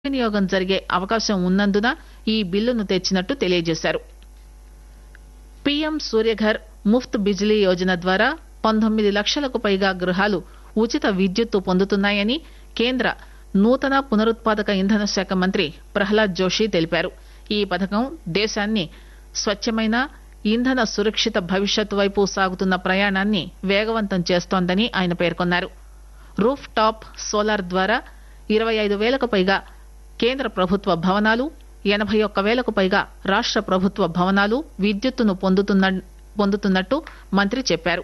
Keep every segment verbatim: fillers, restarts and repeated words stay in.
వినియోగం జరిగే అవకాశం ఉన్నందున ఈ బిల్లును తెచ్చినట్టు తెలియజేశారు. పీఎం సూర్యఘర్ ముఫ్త్ బిజిలీ యోజన ద్వారా పంతొమ్మిది లక్షలకు పైగా గృహాలు ఉచిత విద్యుత్తు పొందుతున్నాయని కేంద్ర నూతన పునరుత్పాదక ఇంధన శాఖ మంత్రి ప్రహ్లాద్ జోషి తెలిపారు. ఈ పథకం దేశాన్ని స్వచ్చమైన ఇంధన సురక్షిత భవిష్యత్ వైపు సాగుతున్న ప్రయాణాన్ని వేగవంతం చేస్తోందని ఆయన పేర్కొన్నారు. రూఫ్ టాప్ సోలార్ ద్వారా ఇరవై ఐదు వేలకు పైగా కేంద్ర ప్రభుత్వ భవనాలు, ఎనభై ఒక్క వేలకు పైగా రాష్ట ప్రభుత్వ భవనాలు విద్యుత్తును పొందుతున్న పొందుతున్నట్టు మంత్రి చెప్పారు.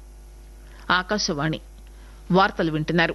ఆకాశవాణి వార్తలు వింటున్నారు.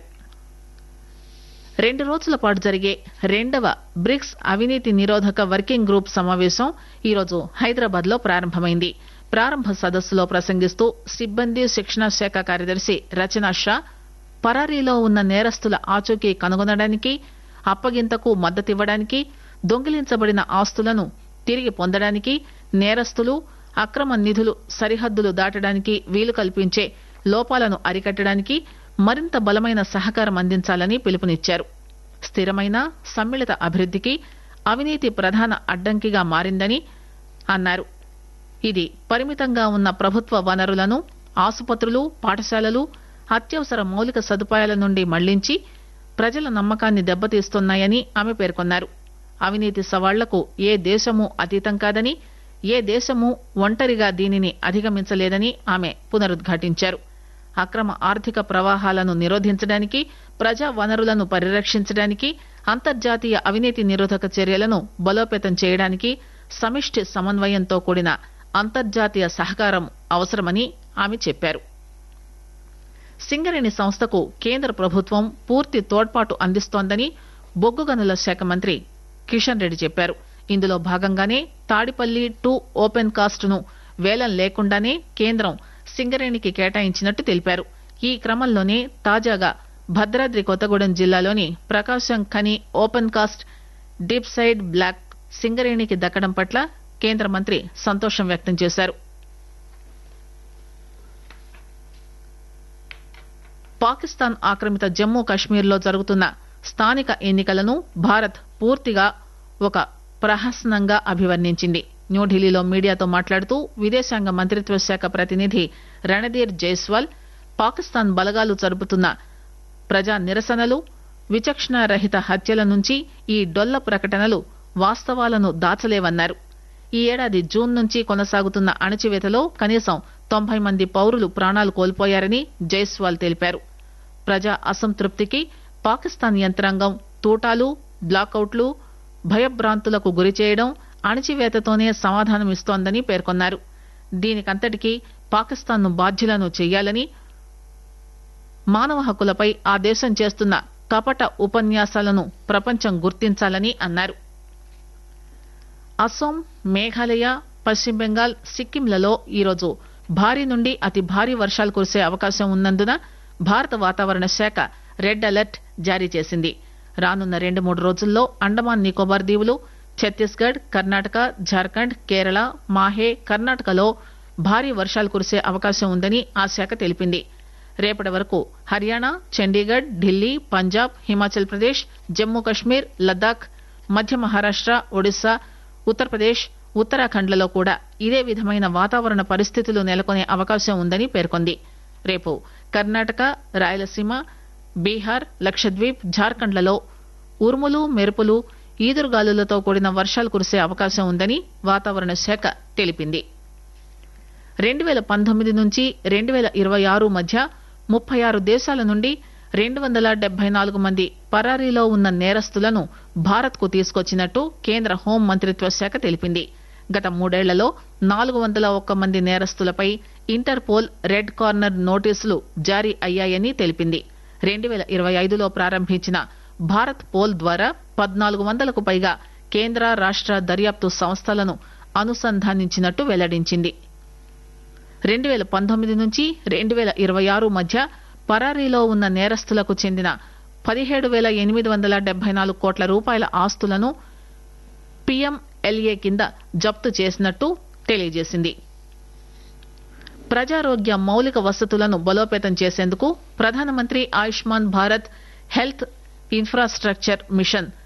రెండు రోజుల పాటు జరిగే రెండవ బ్రిక్స్ అవినీతి నిరోధక వర్కింగ్ గ్రూప్ సమావేశం ఈరోజు హైదరాబాద్ లో ప్రారంభమైంది. ప్రారంభ సదస్సులో ప్రసంగిస్తూ సిబ్బంది శిక్షణ శాఖ కార్యదర్శి రచనా షా పరారీలో ఉన్న నేరస్తుల ఆచూకీ కనుగొనడానికి, అప్పగింతకు మద్దతివ్వడానికి, దొంగిలించబడిన ఆస్తులను తిరిగి పొందడానికి, నేరస్తులు అక్రమ నిధులు సరిహద్దులు దాటడానికి వీలు కల్పించే లోపాలను అరికట్టడానికి మరింత బలమైన సహకారం అందించాలని పిలుపునిచ్చారు. స్థిరమైన సమ్మిళిత అభివృద్దికి అవినీతి ప్రధాన అడ్డంకిగా మారిందని అన్నారు. ఇది పరిమితంగా ఉన్న ప్రభుత్వ వనరులను ఆసుపత్రులు, పాఠశాలలు, అత్యవసర మౌలిక సదుపాయాల నుండి మళ్లించి ప్రజల నమ్మకాన్ని దెబ్బతీస్తున్నాయని ఆమె పేర్కొన్నారు. అవినీతి సవాళ్లకు ఏ దేశమూ అతీతం కాదని, ఏ దేశమూ ఒంటరిగా దీనిని అధిగమించలేదని ఆమె పునరుద్ఘాటించారు. అక్రమ ఆర్థిక ప్రవాహాలను నిరోధించడానికి, ప్రజా వనరులను పరిరక్షించడానికి, అంతర్జాతీయ అవినీతి నిరోధక చర్యలను బలోపేతం చేయడానికి సమిష్టి సమన్వయంతో కూడిన అంతర్జాతీయ సహకారం అవసరమని ఆమె చెప్పారు. సింగరేణి సంస్థకు కేంద్ర ప్రభుత్వం పూర్తి తోడ్పాటు అందిస్తోందని బొగ్గు గనుల శాఖ మంత్రి కిషన్ రెడ్డి చెప్పారు. ఇందులో భాగంగానే తాడిపల్లి టూ ఓపెన్ కాస్ట్ ను వేలం లేకుండానే కేంద్రం సింగరేణికి కేటాయించినట్టు తెలిపారు. ఈ క్రమంలోనే తాజాగా భద్రాద్రి కొత్తగూడెం జిల్లాలోని ప్రకాశం Khani open cast deep side black సింగరేణికి దక్కడం పట్ల కేంద్ర మంత్రి సంతోషం వ్యక్తం చేశారు. పాకిస్తాన్ ఆక్రమిత జమ్మూ కశ్మీర్ లో జరుగుతున్న స్థానిక ఎన్నికలను భారత్ పూర్తిగా ఒక ప్రహసనంగా అభివర్ణించింది. న్యూఢిల్లీలో మీడియాతో మాట్లాడుతూ విదేశాంగ మంత్రిత్వ శాఖ ప్రతినిధి రణధీర్ జైస్వాల్ పాకిస్తాన్ బలగాలు జరుపుతున్న ప్రజా నిరసనలు, విచక్షణారహిత హత్యల నుంచి ఈ డొల్ల ప్రకటనలు వాస్తవాలను దాచలేవన్నారు. ఈ ఏడాది జూన్ నుంచి కొనసాగుతున్న అణచివేతలో కనీసం తొంభై మంది పౌరులు ప్రాణాలు కోల్పోయారని జైస్వాల్ తెలిపారు. ప్రజా అసంతృప్తికి పాకిస్తాన్ యంత్రాంగం తూటాలు, బ్లాకౌట్లు, భయభ్రాంతులకు గురిచేయడం, అణచివేతతోనే సమాధానమిస్తోందని పేర్కొన్నారు. దీనికంతటికీ పాకిస్తాన్ ను బాధ్యులను చెయ్యాలని, మానవ హక్కులపై ఆ దేశం చేస్తున్న కపట ఉపన్యాసాలను ప్రపంచం గుర్తించాలని అన్నారు. అస్సోం, మేఘాలయ, పశ్చిమ బెంగాల్, సిక్కింలలో ఈరోజు భారీ నుండి అతి భారీ వర్షాలు కురిసే అవకాశం ఉన్నందున భారత వాతావరణ శాఖ రెడ్ అలర్ట్ జారీ చేసింది. రానున్న రెండు మూడు రోజుల్లో అండమాన్ నికోబార్ దీవులు, ఛత్తీస్గఢ్, కర్ణాటక, జార్ఖండ్, కేరళ, మాహే, కర్ణాటకలో భారీ వర్షాలు కురిసే అవకాశం ఉందని ఆ శాఖ తెలిపింది. రేపటి వరకు హర్యానా, చండీగఢ్, ఢిల్లీ, పంజాబ్, హిమాచల్ ప్రదేశ్, జమ్మూ కశ్మీర్, లద్దాఖ్, మధ్య మహారాష్ట, ఒడిశా, ఉత్తరప్రదేశ్, ఉత్తరాఖండ్లలో కూడా ఇదే విధమైన వాతావరణ పరిస్థితులు నెలకొనే అవకాశం ఉందని పేర్కొంది. రేపు కర్ణాటక, రాయలసీమ, బీహార్, లక్షద్వీప్, జార్ఖండ్లలో ఉరుములు, మెరుపులు, ఈదురుగాలులతో కూడిన వర్షాలు కురిసే అవకాశం ఉందని వాతావరణ శాఖ తెలిపింది. రెండు వేల పంతొమ్మిది నుంచి రెండు వేల ఇరవై ఆరు మధ్య ముప్పై ఆరు దేశాల నుండి రెండు వందల డెబ్బై నాలుగు మంది పరారీలో ఉన్న నేరస్తులను భారత్ కు తీసుకొచ్చినట్టు కేంద్ర హోం మంత్రిత్వ శాఖ తెలిపింది. గత మూడేళ్లలో నాలుగు వందల ఒక్క మంది నేరస్తులపై ఇంటర్ పోల్ రెడ్ కార్నర్ నోటీసులు జారీ అయ్యాయని తెలిపింది. రెండు వేల ఇరవై ఐదులో ప్రారంభించిన భారత్ పోల్ ద్వారా పద్నాలుగు వందలకు పైగా కేంద్ర, రాష్ట దర్యాప్తు సంస్థలను అనుసంధానించినట్టు వెల్లడించింది. రెండు వేల పంతొమ్మిది నుంచి రెండు వేల ఇరవై ఆరు మధ్య పరారీలో ఉన్న నేరస్తులకు చెందిన పదిహేడు వేల ఎనిమిది వందల డెబ్బై నాలుగు కోట్ల రూపాయల ఆస్తులను పీఎంఎల్ఏ కింద జప్తు చేసినట్టు తెలియజేసింది. ప్రజారోగ్య మౌలిక వసతులను బలోపేతం చేసేందుకు ప్రధానమంత్రి Ayushman Bharat health infrastructure machine